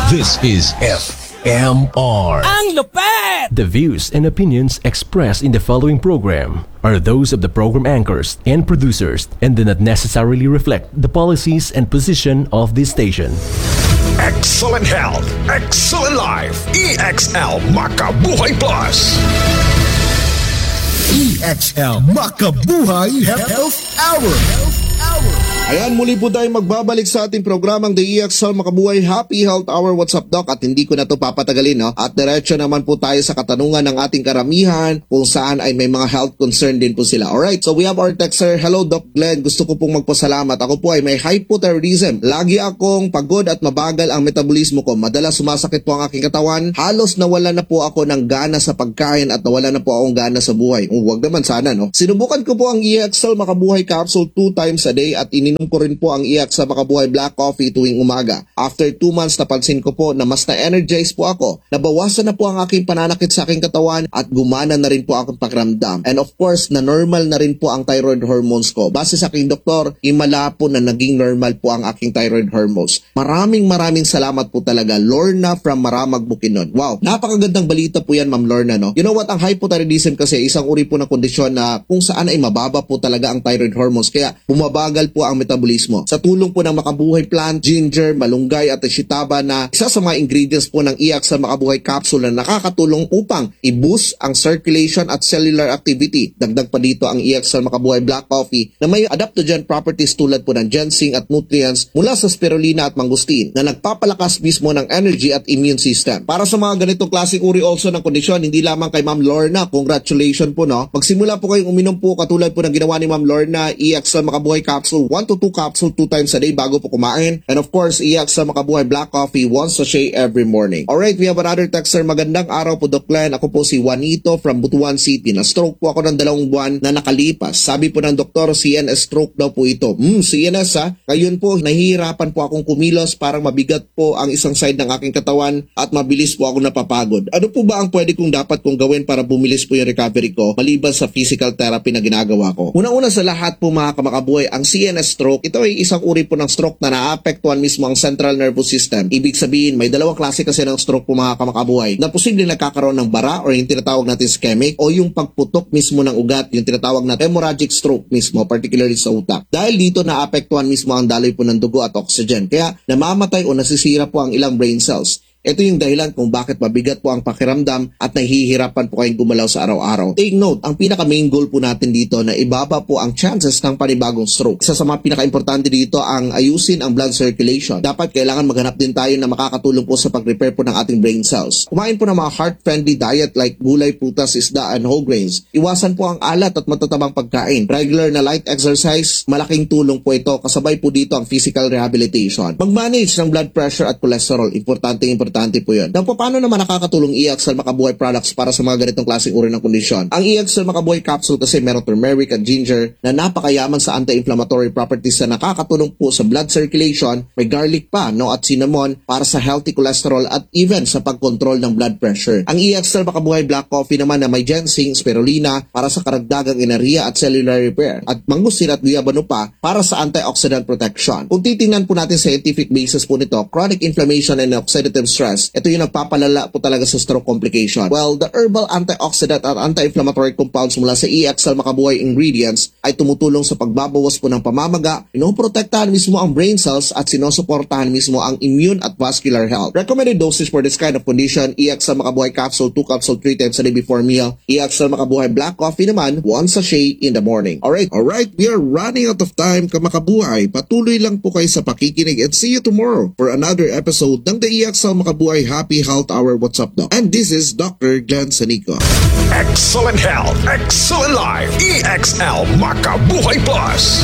This is FMR. Ang lupet! The views and opinions expressed in the following program are those of the program anchors and producers and do not necessarily reflect the policies and position of this station. Excellent health, excellent life. EXL Makabuhay Plus. EXL Makabuhay Health Hour. Ayan, muli po tayo magbabalik sa ating programang The EXL Makabuhay Happy Health Hour. What's up, Doc? At hindi ko na to papatagalin, no? At diretso naman po tayo sa katanungan ng ating karamihan kung saan ay may mga health concern din po sila. Alright, so we have our texter. Hello, Doc Glenn. Gusto ko pong magpasalamat. Ako po ay may hypothyroidism. Lagi akong pagod at mabagal ang metabolismo ko. Madalas sumasakit po ang aking katawan. Halos nawala na po ako ng gana sa pagkain at nawala na po akong gana sa buhay. Huwag naman sana, no? Sinubukan ko po ang EXL Makabuhay Capsule 2 times a day at ininom ko rin po ang EXL Makabuhay Black Coffee tuwing umaga. After 2 months, napansin ko po na mas na-energize po ako. Nabawasan na po ang aking pananakit sa aking katawan at gumana na rin po ang pakiramdam. And of course, na normal na rin po ang thyroid hormones ko. Base sa aking doktor, himala po na naging normal po ang aking thyroid hormones. Maraming salamat po talaga, Lorna from Maramag, Bukidnon. Wow, napakagandang balita po yan, Ma'am Lorna, no? You know what, ang hypothyroidism kasi isang uri po ng kondisyon na kung saan ay mababa po talaga ang thyroid hormones. Kaya bumabagal po ang metabolismo. Sa tulong po ng Makabuhay plant, ginger, malunggay at shitaba na isa sa mga ingredients po ng EXL Makabuhay Capsule na nakakatulong upang i-boost ang circulation at cellular activity. Dagdag pa dito ang EXL Makabuhay Black Coffee na may adaptogen properties tulad po ng ginseng at nutrients mula sa spirulina at mangosteen na nagpapalakas mismo ng energy at immune system. Para sa mga ganitong klaseng uri also ng kondisyon, hindi lamang kay Ma'am Lorna, congratulations po, no? Magsimula po kayong uminom po katulad po ng ginawa ni Ma'am Lorna, EXL Makabuhay Capsule 1 to 2 capsules 2 times a day bago po kumain. And of course, EXL Makabuhay Black Coffee 1 sachet every morning. Alright, we have another texter. Magandang araw po, Doc Glenn. Ako po si Juanito from Butuan City. Na-stroke po ako ng 2 buwan na nakalipas. Sabi po ng doktor, CNS stroke daw po ito. CNS ha? Ngayon po, nahihirapan po akong kumilos. Parang mabigat po ang isang side ng aking katawan at mabilis po ako napapagod. Ano po ba ang pwede kong dapat kong gawin para bumilis po yung recovery ko maliban sa physical therapy na ginagawa ko? Una-una sa lahat po mga kamakabuhay, ang CNS stroke, ito ay isang uri po ng stroke na naapektuhan mismo ang central nervous system. Ibig sabihin, may dalawang klase kasi ng stroke po mga kamakabuhay na posibleng nagkakaroon ng bara or yung tinatawag natin ischemic o yung pagputok mismo ng ugat, yung tinatawag na hemorrhagic stroke mismo, particularly sa utak. Dahil dito naapektuhan mismo ang daloy po ng dugo at oxygen. Kaya namamatay o nasisira po ang ilang brain cells. Ito yung dahilan kung bakit mabigat po ang pakiramdam at nahihirapan po kayong gumalaw sa araw-araw. Take note, ang pinaka-main goal po natin dito na ibaba po ang chances ng panibagong stroke. Isa sa mga pinaka-importante dito ang ayusin ang blood circulation. Dapat kailangan maghanap din tayo na makakatulong po sa pag-repair po ng ating brain cells. Kumain po ng mga heart-friendly diet like gulay, prutas, isda, and whole grains. Iwasan po ang alat at matatabang pagkain. Regular na light exercise, malaking tulong po ito. Kasabay po dito ang physical rehabilitation. Mag-manage ng blood pressure at cholesterol. Importante po yun. Paano naman nakakatulong EXL Makabuhay products para sa mga ganitong klaseng uri ng kondisyon? Ang EXL Makabuhay capsule kasi meron turmeric at ginger na napakayaman sa anti-inflammatory properties na nakakatulong po sa blood circulation. May garlic pa, no, at cinnamon para sa healthy cholesterol at even sa pagkontrol ng blood pressure. Ang EXL Makabuhay Black Coffee naman na may ginseng, spirulina para sa karagdagang enerhiya at cellular repair at mangosteen at guyabano pa para sa antioxidant protection. Kung titingnan po natin sa scientific basis po nito, chronic inflammation and oxidative stress, ito yung nagpapalala po talaga sa stroke complication. Well, the herbal antioxidant at anti-inflammatory compounds mula sa EXL Makabuhay ingredients ay tumutulong sa pagbabawas po ng pamamaga, pinoprotektahan mismo ang brain cells at sinusuportahan mismo ang immune at vascular health. Recommended dosage for this kind of condition, EXL Makabuhay capsule 2 capsule 3 times a day before meal. EXL Makabuhay Black Coffee naman 1 sachet in the morning. Alright, we are running out of time, kamakabuhay. Patuloy lang po kayo sa pakikinig and see you tomorrow for another episode ng the EXL Makabuhay Happy Health Hour. What's up, Doc? And this is Dr. Glenn Sanico. Excellent health, excellent life. EXL Makabuhay Plus.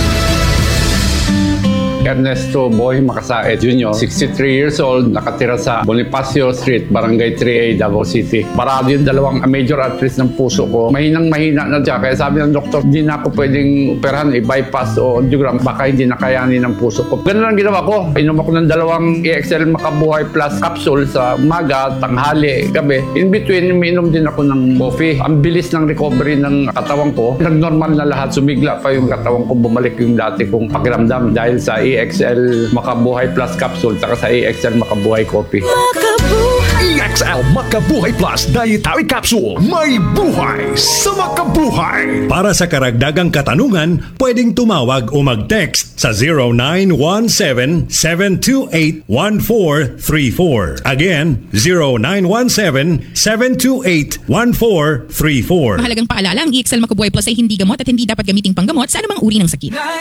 Ernesto Boy Makasait Jr., 63 years old, nakatira sa Bonifacio Street, Barangay 3A, Davao City. Parado yung dalawang major arteries ng puso ko. Mahinang-mahina na siya. Kaya sabi ng doktor, hindi na ako pwedeng operahan, i-bypass o angiogram. Baka hindi na kayanin ng puso ko. Ganun ang ginawa ko. Inom ako ng dalawang EXL Makabuhay Plus capsule sa umaga, tanghali, gabi. In between, uminom din ako ng coffee. Ang bilis ng recovery ng katawan ko. Nag-normal na lahat. Sumigla pa yung katawan ko. Bumalik yung dati kong pakiramdam dahil sa EXL Makabuhay Plus Capsule saka sa EXL Makabuhay Coffee. EXL Makabuhay Plus Dietary Capsule. May buhay sa makabuhay. Para sa karagdagang katanungan, pwedeng tumawag o mag-text sa 0917-728-1434. Again, 0917-728-1434. Mahalagang paalala, ang EXL Makabuhay Plus ay hindi gamot at hindi dapat gamiting panggamot sa anumang uri ng sakit.